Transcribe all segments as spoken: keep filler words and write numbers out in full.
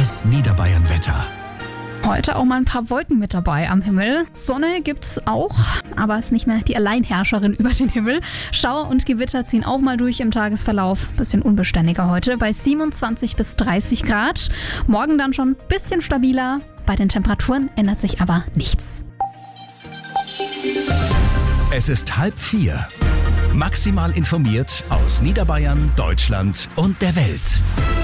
Das Niederbayern-Wetter. Heute auch mal ein paar Wolken mit dabei am Himmel. Sonne gibt's auch, aber ist nicht mehr die Alleinherrscherin über den Himmel. Schauer und Gewitter ziehen auch mal durch im Tagesverlauf. Bisschen unbeständiger heute bei siebenundzwanzig bis dreißig Grad. Morgen dann schon ein bisschen stabiler. Bei den Temperaturen ändert sich aber nichts. Es ist halb vier. Maximal informiert aus Niederbayern, Deutschland und der Welt.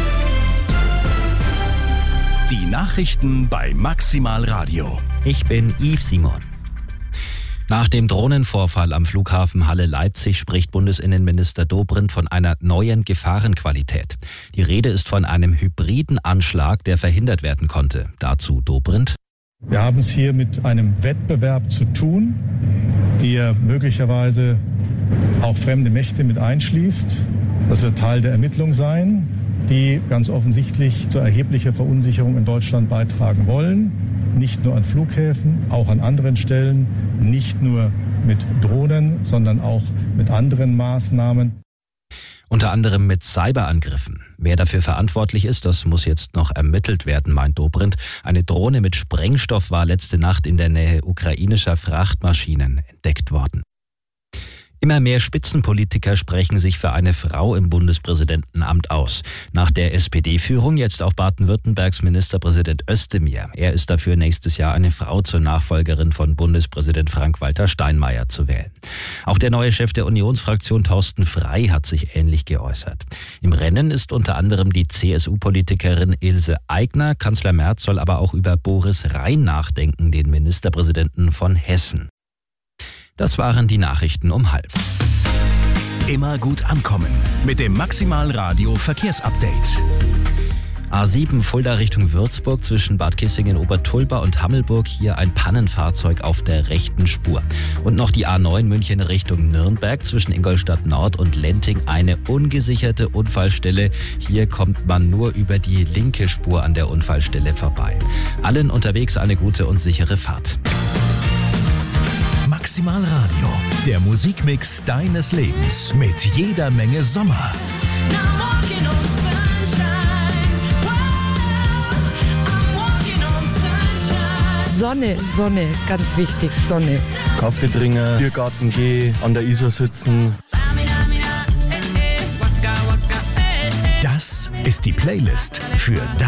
Die Nachrichten bei Maximal Radio. Ich bin Yves Simon. Nach dem Drohnenvorfall am Flughafen Halle-Leipzig spricht Bundesinnenminister Dobrindt von einer neuen Gefahrenqualität. Die Rede ist von einem hybriden Anschlag, der verhindert werden konnte. Dazu Dobrindt. Wir haben es hier mit einem Wettbewerb zu tun, der möglicherweise auch fremde Mächte mit einschließt. Das wird Teil der Ermittlung sein, die ganz offensichtlich zu erheblicher Verunsicherung in Deutschland beitragen wollen. Nicht nur an Flughäfen, auch an anderen Stellen, nicht nur mit Drohnen, sondern auch mit anderen Maßnahmen. Unter anderem mit Cyberangriffen. Wer dafür verantwortlich ist, das muss jetzt noch ermittelt werden, meint Dobrindt. Eine Drohne mit Sprengstoff war letzte Nacht in der Nähe ukrainischer Frachtmaschinen entdeckt worden. Immer mehr Spitzenpolitiker sprechen sich für eine Frau im Bundespräsidentenamt aus. Nach der S P D-Führung jetzt auch Baden-Württembergs Ministerpräsident Özdemir. Er ist dafür, nächstes Jahr eine Frau zur Nachfolgerin von Bundespräsident Frank-Walter Steinmeier zu wählen. Auch der neue Chef der Unionsfraktion Thorsten Frey hat sich ähnlich geäußert. Im Rennen ist unter anderem die C S U-Politikerin Ilse Aigner. Kanzler Merz soll aber auch über Boris Rhein nachdenken, den Ministerpräsidenten von Hessen. Das waren die Nachrichten um halb. Immer gut ankommen mit dem Maximal Radio Verkehrsupdate. A sieben Fulda Richtung Würzburg zwischen Bad Kissingen-Obertulba und Hammelburg. Hier ein Pannenfahrzeug auf der rechten Spur. Und noch die A neun München Richtung Nürnberg zwischen Ingolstadt Nord und Lenting. Eine ungesicherte Unfallstelle. Hier kommt man nur über die linke Spur an der Unfallstelle vorbei. Allen unterwegs eine gute und sichere Fahrt. Maximal Radio, der Musikmix deines Lebens mit jeder Menge Sommer. Sonne, Sonne, ganz wichtig, Sonne. Kaffee trinken, Biergarten gehen, an der Isar sitzen. Das ist die Playlist für